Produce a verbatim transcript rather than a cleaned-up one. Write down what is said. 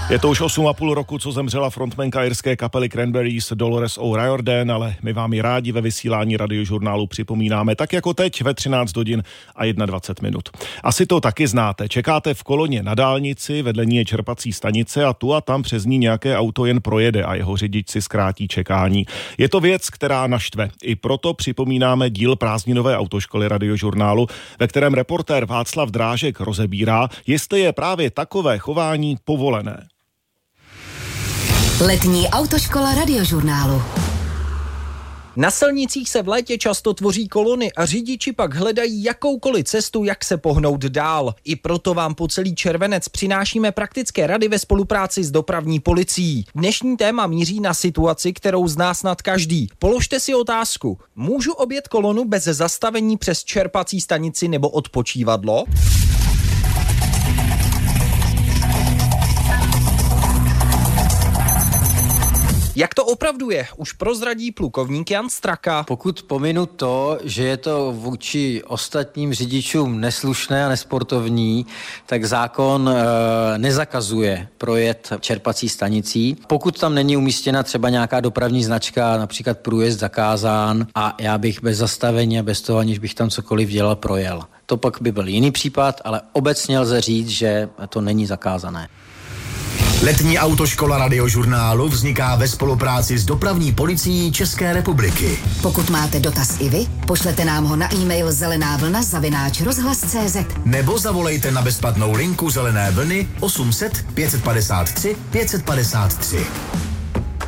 Je to už osm a půl roku, co zemřela frontmanka irské kapely Cranberries Dolores O'Riordan, ale my vám ji rádi ve vysílání Radiožurnálu připomínáme, tak jako teď ve třináct hodin a dvacet jedna minut. Asi to taky znáte. Čekáte v koloně na dálnici, vedle ní je čerpací stanice a tu a tam přes ní nějaké auto jen projede a jeho řidič si zkrátí čekání. Je to věc, která naštve. I proto připomínáme díl prázdninové autoškoly Radiožurnálu, ve kterém reportér Václav Drážek rozebírá, jestli je právě takové chování povolené. Letní autoškola Radiožurnálu. Na silnicích se v létě často tvoří kolony a řidiči pak hledají jakoukoliv cestu, jak se pohnout dál. I proto vám po celý červenec přinášíme praktické rady ve spolupráci s dopravní policií. Dnešní téma míří na situaci, kterou zná snad každý. Položte si otázku. Můžu objet kolonu bez zastavení přes čerpací stanici nebo odpočívadlo? Jak to opravdu je, už prozradí plukovník Jan Straka. Pokud pominu to, že je to vůči ostatním řidičům neslušné a nesportovní, tak zákon e, nezakazuje projet čerpací stanicí. Pokud tam není umístěna třeba nějaká dopravní značka, například průjezd zakázán, a já bych bez zastavení a bez toho, aniž bych tam cokoliv dělal, projel. To pak by byl jiný případ, ale obecně lze říct, že to není zakázané. Letní autoškola Radiožurnálu vzniká ve spolupráci s dopravní policií České republiky. Pokud máte dotaz i vy, pošlete nám ho na e-mail zelená vlna zavináč rozhlas tečka cé zet. Nebo zavolejte na bezplatnou linku Zelené vlny osm set pět set padesát tři pět set padesát tři.